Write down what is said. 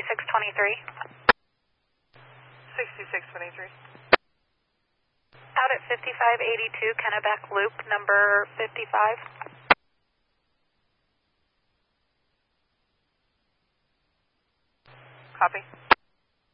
6623. 6623. Out at 5582 Kennebec Loop, number 55. Copy.